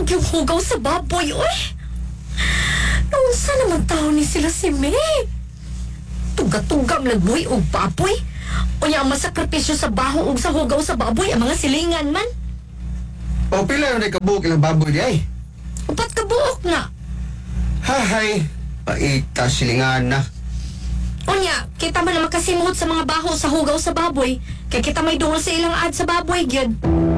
yung hugaw sa baboy, oy. Noon sa naman tao ni sila si May. Tuga-tugam lagboy o baboy. Unya ang masakripisyo sa baho o sa hugaw sa baboy ang mga silingan man. O pila yung nagkabuok ilang baboy di ay? Upat ka buok na. Hahay, paita silingan na. Unya, kita man na makasimuhot sa mga baho sa hugaw sa baboy. Kaya kita may duol sa ilang ad sa baboy, gyud.